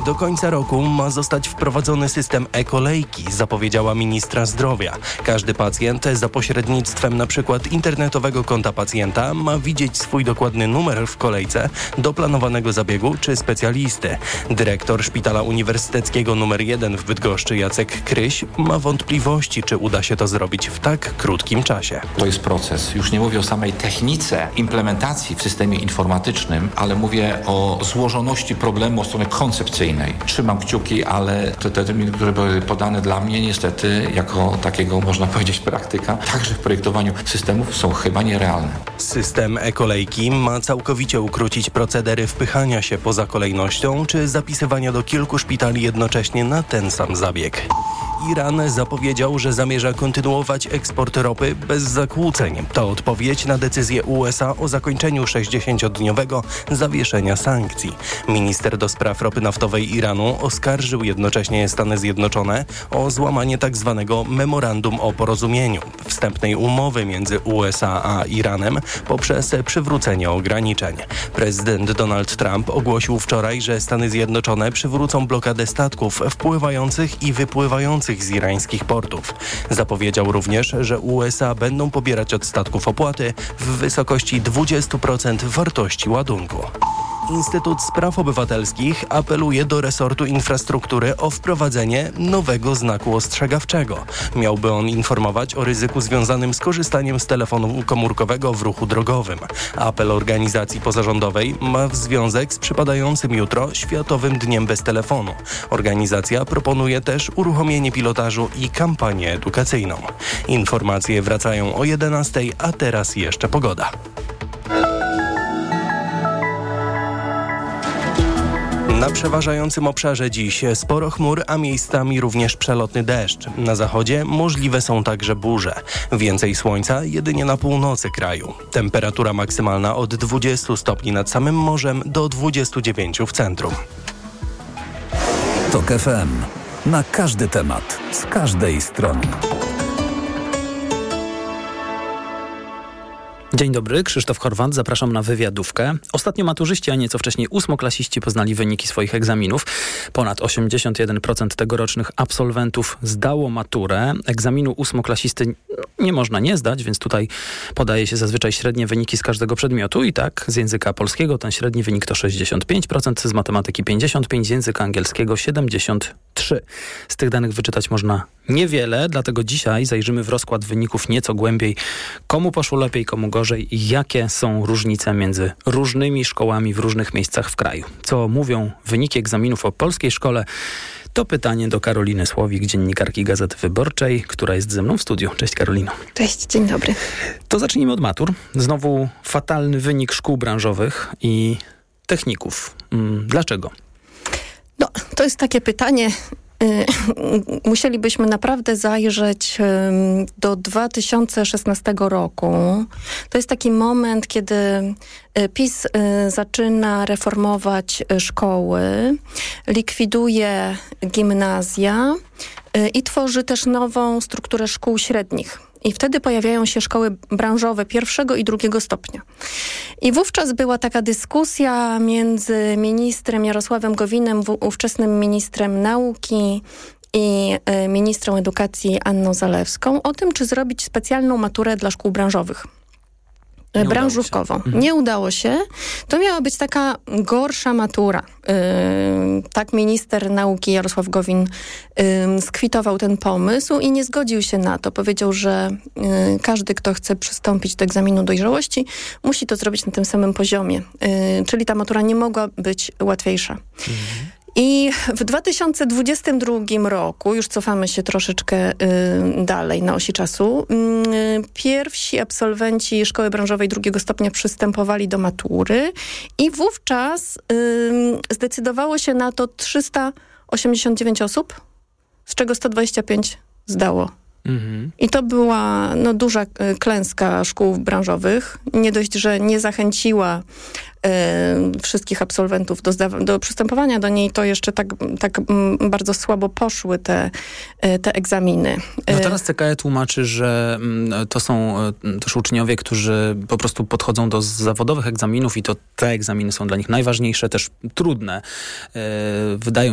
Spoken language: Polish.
Do końca roku ma zostać wprowadzony system e-kolejki, zapowiedziała ministra zdrowia. Każdy pacjent za pośrednictwem np. internetowego konta pacjenta ma widzieć swój dokładny numer w kolejce do planowanego zabiegu czy specjalisty. Dyrektor Szpitala Uniwersyteckiego nr 1 w Bydgoszczy Jacek Kryś ma wątpliwości, czy uda się to zrobić w tak krótkim czasie. To jest proces. Już nie mówię o samej technice implementacji w systemie informatycznym, ale mówię o złożoności problemu od strony koncepcyjnej. Trzymam kciuki, ale te terminy, które były podane dla mnie niestety jako takiego, można powiedzieć, praktyka, także w projektowaniu systemów są chyba nierealne. System e-kolejki ma całkowicie ukrócić procedery wpychania się poza kolejnością czy zapisywania do kilku szpitali jednocześnie na ten sam zabieg. Iran zapowiedział, że zamierza kontynuować eksport ropy bez zakłóceń. To odpowiedź na decyzję USA o zakończeniu 60-dniowego zawieszenia sankcji. Minister do spraw ropy naftowej Iranu oskarżył jednocześnie Stany Zjednoczone o złamanie tzw. memorandum o porozumieniu, wstępnej umowy między USA a Iranem poprzez przywrócenie ograniczeń. Prezydent Donald Trump ogłosił wczoraj, że Stany Zjednoczone przywrócą blokadę statków wpływających i wypływających z irańskich portów. Zapowiedział również, że USA będą pobierać od statków opłaty w wysokości 20% wartości ładunku. Instytut Spraw Obywatelskich apeluje do resortu infrastruktury o wprowadzenie nowego znaku ostrzegawczego. Miałby on informować o ryzyku związanym z korzystaniem z telefonu komórkowego w ruchu drogowym. Apel organizacji pozarządowej ma związek z przypadającym jutro Światowym Dniem Bez Telefonu. Organizacja proponuje też uruchomienie pilotażu i kampanię edukacyjną. Informacje wracają o 11:00, a teraz jeszcze pogoda. Na przeważającym obszarze dziś sporo chmur, a miejscami również przelotny deszcz. Na zachodzie możliwe są także burze. Więcej słońca jedynie na północy kraju. Temperatura maksymalna od 20 stopni nad samym morzem do 29 w centrum. TOK FM. Na każdy temat, z każdej strony. Dzień dobry, Krzysztof Horwat, zapraszam na wywiadówkę. Ostatnio maturzyści, a nieco wcześniej ósmoklasiści poznali wyniki swoich egzaminów. Ponad 81% tegorocznych absolwentów zdało maturę. Egzaminu ósmoklasisty nie można nie zdać, więc tutaj podaje się zazwyczaj średnie wyniki z każdego przedmiotu. I tak, z języka polskiego ten średni wynik to 65%, z matematyki 55%, z języka angielskiego 73%. Z tych danych wyczytać można niewiele, dlatego dzisiaj zajrzymy w rozkład wyników nieco głębiej. Komu poszło lepiej, komu gorzej i jakie są różnice między różnymi szkołami w różnych miejscach w kraju. Co mówią wyniki egzaminów o polskiej szkole? To pytanie do Karoliny Słowik, dziennikarki Gazety Wyborczej, która jest ze mną w studiu. Cześć Karolino. Cześć, dzień dobry. To zacznijmy od matur. Znowu fatalny wynik szkół branżowych i techników. Dlaczego? No, to jest takie pytanie. Musielibyśmy naprawdę zajrzeć do 2016 roku. To jest taki moment, kiedy PiS zaczyna reformować szkoły, likwiduje gimnazja i tworzy też nową strukturę szkół średnich. I wtedy pojawiają się szkoły branżowe pierwszego i drugiego stopnia. I wówczas była taka dyskusja między ministrem Jarosławem Gowinem, ówczesnym ministrem nauki i ministrą edukacji Anną Zalewską o tym, czy zrobić specjalną maturę dla szkół branżowych. Branżówkową. Nie udało się. To miała być taka gorsza matura. Tak minister nauki Jarosław Gowin skwitował ten pomysł i nie zgodził się na to. Powiedział, że każdy, kto chce przystąpić do egzaminu dojrzałości, musi to zrobić na tym samym poziomie. Czyli ta matura nie mogła być łatwiejsza. I w 2022 roku, już cofamy się troszeczkę dalej na osi czasu, pierwsi absolwenci szkoły branżowej drugiego stopnia przystępowali do matury i wówczas zdecydowało się na to 389 osób, z czego 125 zdało. I to była duża klęska szkół branżowych. Nie dość, że nie zachęciła wszystkich absolwentów do przystępowania do niej, to jeszcze tak bardzo słabo poszły te egzaminy. No teraz CKE tłumaczy, że to są też uczniowie, którzy po prostu podchodzą do zawodowych egzaminów i to te egzaminy są dla nich najważniejsze, też trudne. Wydają